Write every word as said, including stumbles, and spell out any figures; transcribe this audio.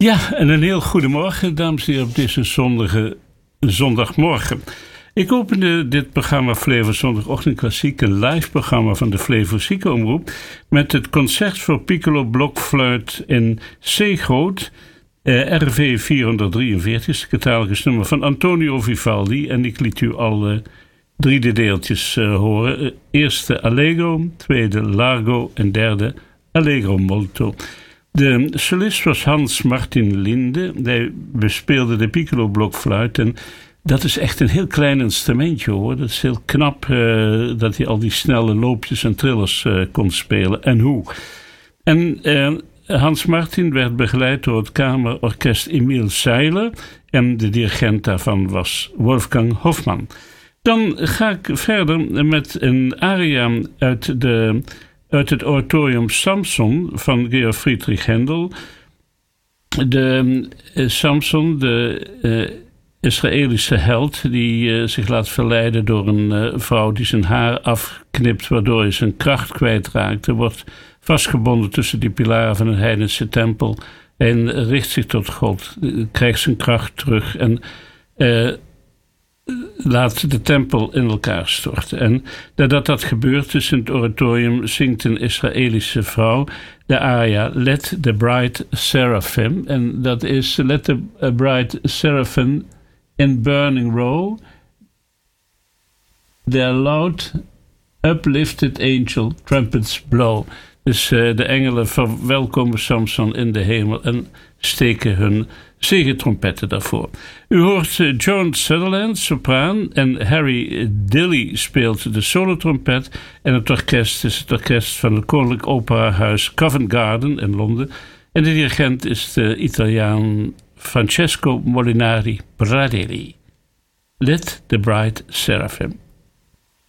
Ja, en een heel goedemorgen, dames en heren, op deze zondige zondagmorgen. Ik opende dit programma Flevo Zondagochtend Klassiek, een live programma van de Flevo Ziekenomroep, met het concert voor piccolo blokfluit in C groot, eh, R V vierhonderddrieënveertig, het catalogus nummer van Antonio Vivaldi. En ik liet u al uh, drie de deeltjes uh, horen. Eerste Allegro, tweede Largo en derde Allegro molto. De solist was Hans Martin Linde. Hij bespeelde de piccolo blokfluit en dat is echt een heel klein instrumentje hoor. Dat is heel knap uh, dat hij al die snelle loopjes en trillers uh, kon spelen. En hoe. En uh, Hans Martin werd begeleid door het kamerorkest Emil Seiler. En de dirigent daarvan was Wolfgang Hofmann. Dan ga ik verder met een aria uit, de, uit het oratorium Samson van Georg Friedrich Händel. De uh, Samson, de uh, Israëlische held die uh, zich laat verleiden door een uh, vrouw die zijn haar afknipt, waardoor hij zijn kracht kwijtraakt. Hij wordt vastgebonden tussen die pilaren van een heidense tempel en richt zich tot God, krijgt zijn kracht terug en uh, laat de tempel in elkaar storten. En nadat dat gebeurt, dus in het oratorium zingt een Israëlische vrouw de aria Let the Bright Seraphim. En dat is Let the Bright Seraphim in burning row, their loud uplifted angel trumpets blow. Dus uh, de engelen verwelkomen Samson in de hemel en steken hun zegetrompetten daarvoor. U hoort uh, Joan Sutherland, sopraan, en Harry Dilley speelt de solotrompet. En het orkest is het orkest van het Koninklijk Operahuis Covent Garden in Londen. En de dirigent is de Italiaan Francesco Molinari Pradelli. Let the Bright Seraphim.